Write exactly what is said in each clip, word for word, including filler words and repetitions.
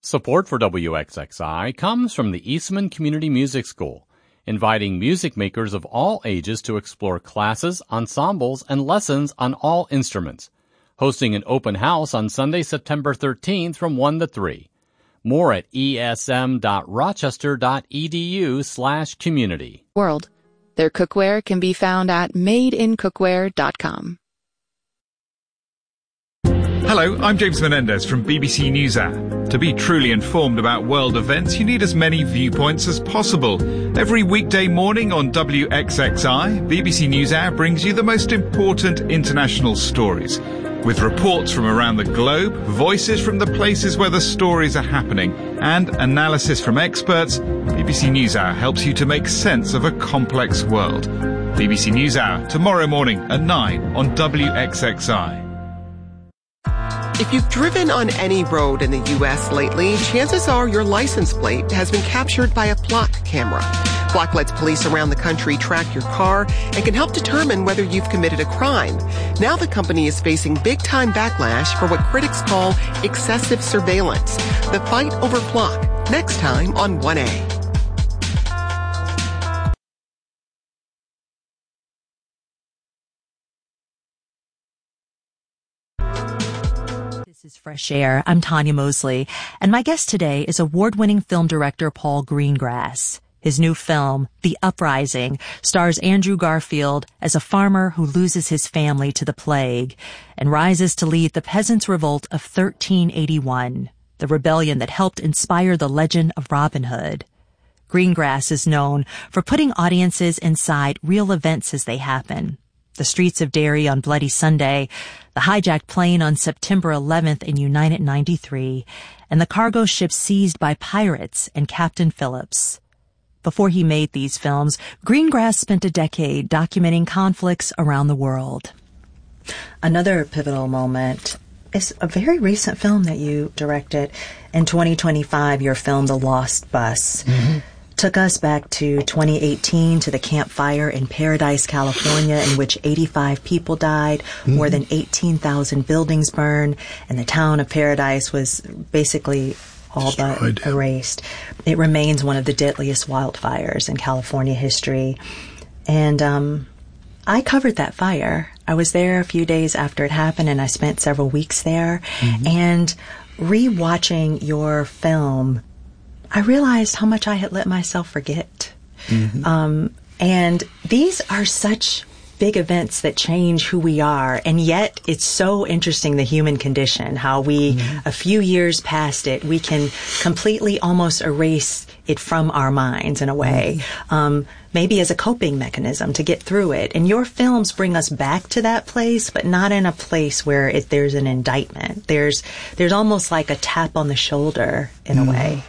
Support for W X X I comes from the Eastman Community Music School, inviting music makers of all ages to explore classes, ensembles, and lessons on all instruments. Hosting an open house on Sunday, September thirteenth from one to three. More at esm.rochester.edu slash community. World. Their cookware can be found at made in cookware dot com. Hello, I'm James Menendez from B B C NewsHour. To be truly informed about world events, you need as many viewpoints as possible. Every weekday morning on W X X I, B B C NewsHour brings you the most important international stories. With reports from around the globe, voices from the places where the stories are happening, and analysis from experts, B B C NewsHour helps you to make sense of a complex world. B B C NewsHour, tomorrow morning at nine on W X X I. If you've driven on any road in the U S lately, chances are your license plate has been captured by a Flock camera. Flock lets police around the country track your car and can help determine whether you've committed a crime. Now the company is facing big-time backlash for what critics call excessive surveillance. The fight over Flock, next time on one A. This is Fresh Air. I'm Tanya Mosley, and my guest today is award-winning film director Paul Greengrass. His new film, The Uprising, stars Andrew Garfield as a farmer who loses his family to the plague and rises to lead the Peasants' Revolt of thirteen eighty-one, the rebellion that helped inspire the legend of Robin Hood. Greengrass is known for putting audiences inside real events as they happen. The streets of Derry on Bloody Sunday, the hijacked plane on September eleventh in United ninety-three, and the cargo ship seized by pirates and Captain Phillips. Before he made these films, Greengrass spent a decade documenting conflicts around the world. Another pivotal moment is a very recent film that you directed. In twenty twenty-five, your film, The Lost Bus, mm-hmm. took us back to twenty eighteen to the Camp Fire in Paradise, California, in which eighty-five people died, mm-hmm. more than eighteen thousand buildings burned, and the town of Paradise was basically all but erased. It remains one of the deadliest wildfires in California history. And um, I covered that fire. I was there a few days after it happened, and I spent several weeks there. Mm-hmm. And rewatching your film, I realized how much I had let myself forget. Mm-hmm. Um, and these are such big events that change who we are. And yet it's so interesting, the human condition, how we, mm-hmm. a few years past it, we can completely almost erase it from our minds in a way, mm-hmm. um, maybe as a coping mechanism to get through it. And your films bring us back to that place, but not in a place where it, there's an indictment. There's, there's almost like a tap on the shoulder in mm-hmm. a way.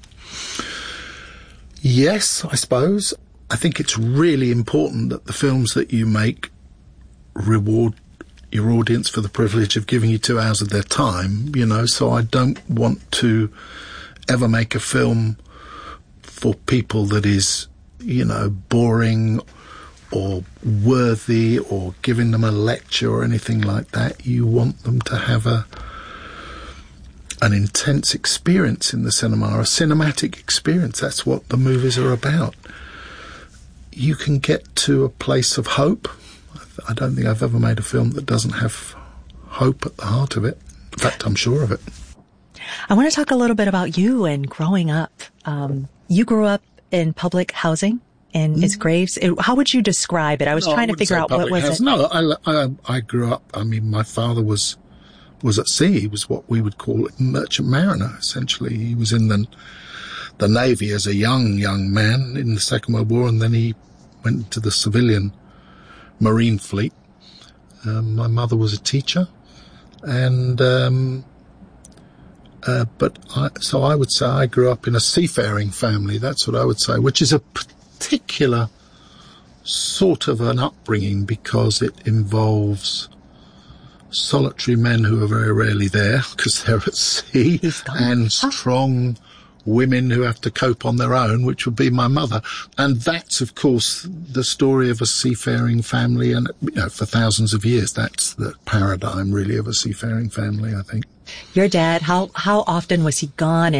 Yes, I suppose. I think it's really important that the films that you make reward your audience for the privilege of giving you two hours of their time, you know, so I don't want to ever make a film for people that is, you know, boring or worthy or giving them a lecture or anything like that. You want them to have a an intense experience in the cinema, a cinematic experience. That's what the movies are about. You can get to a place of hope. I don't think I've ever made a film that doesn't have hope at the heart of it. In fact, I'm sure of it. I want to talk a little bit about you and growing up. Um, you grew up in public housing in mm. its Graves. It, how would you describe it? I was no, trying I to figure out what was housing. it. No, I, I, I grew up, I mean, my father was was at sea. He was what we would call a merchant mariner, essentially. He was in the the Navy as a young, young man in the Second World War, and then he went to the civilian Marine Fleet. Um, my mother was a teacher, and um, uh, but I, so I would say I grew up in a seafaring family. That's what I would say, which is a particular sort of an upbringing because it involves solitary men who are very rarely there because they're at sea, and strong women who have to cope on their own, which would be my mother. And that's, of course, the story of a seafaring family. And, you know, for thousands of years, that's the paradigm, really, of a seafaring family, I think. Your dad, how, how often was he gone?